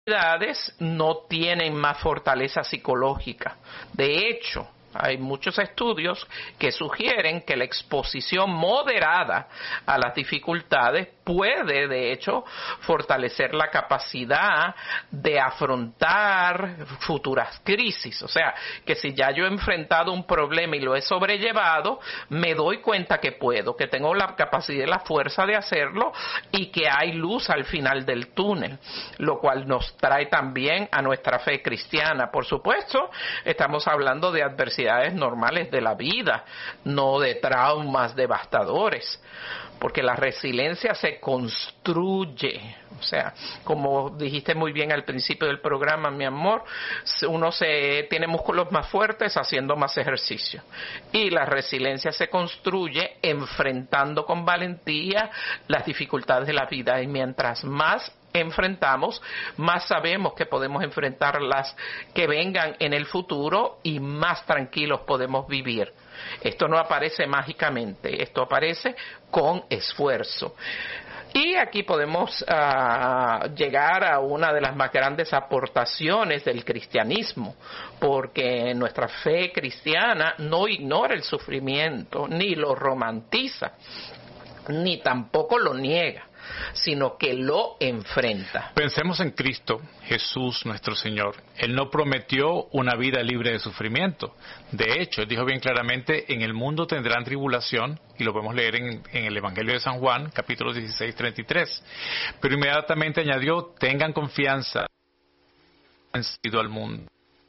no tienen más fortaleza psicológica. De hecho, hay muchos estudios que sugieren que la exposición moderada a las dificultades puede, de hecho, fortalecer la capacidad de afrontar futuras crisis. O sea, que si ya yo he enfrentado un problema y lo he sobrellevado, me doy cuenta que puedo, que tengo la capacidad y la fuerza de hacerlo y que hay luz al final del túnel, lo cual nos trae también a nuestra fe cristiana. Por supuesto, estamos hablando de adversidades normales de la vida, no de traumas devastadores, porque la resiliencia se construye. O sea, como dijiste muy bien al principio del programa, mi amor, uno tiene músculos más fuertes haciendo más ejercicio. Y la resiliencia se construye enfrentando con valentía las dificultades de la vida. Y mientras más enfrentamos, más sabemos que podemos enfrentar las que vengan en el futuro y más tranquilos podemos vivir. Esto no aparece mágicamente, esto aparece con esfuerzo. Y aquí podemos llegar a una de las más grandes aportaciones del cristianismo, porque nuestra fe cristiana no ignora el sufrimiento, ni lo romantiza, ni tampoco lo niega, sino que lo enfrenta. Pensemos en Cristo, Jesús nuestro Señor. Él no prometió una vida libre de sufrimiento. De hecho, Él dijo bien claramente, en el mundo tendrán tribulación, y lo podemos leer en el Evangelio de San Juan, capítulo 16, 33. Pero inmediatamente añadió, tengan confianza, han vencido al mundo.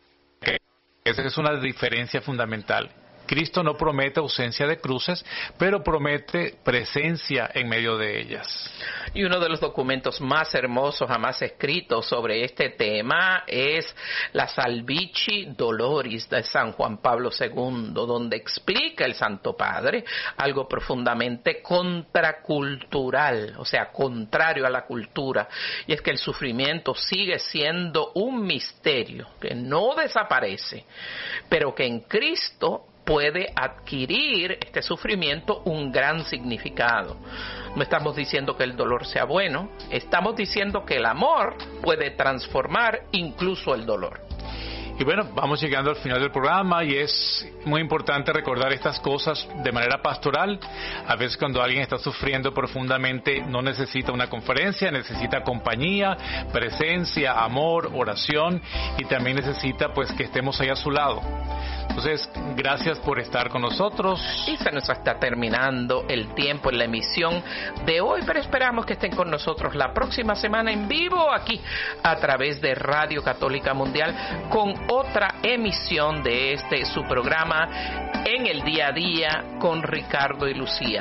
Esa es una diferencia fundamental. Cristo no promete ausencia de cruces, pero promete presencia en medio de ellas. Y uno de los documentos más hermosos jamás escritos sobre este tema es la Salvifici Doloris de San Juan Pablo II, donde explica el Santo Padre algo profundamente contracultural, o sea, contrario a la cultura, y es que el sufrimiento sigue siendo un misterio que no desaparece, pero que en Cristo puede adquirir este sufrimiento un gran significado. No estamos diciendo que el dolor sea bueno, estamos diciendo que el amor puede transformar incluso el dolor. Y bueno, vamos llegando al final del programa y es muy importante recordar estas cosas de manera pastoral. A veces cuando alguien está sufriendo profundamente no necesita una conferencia, necesita compañía, presencia, amor, oración y también necesita pues que estemos ahí a su lado. Entonces, gracias por estar con nosotros. Y se nos está terminando el tiempo en la emisión de hoy, pero esperamos que estén con nosotros la próxima semana en vivo aquí a través de Radio Católica Mundial con otra emisión de su programa En el Día a Día con Ricardo y Lucía.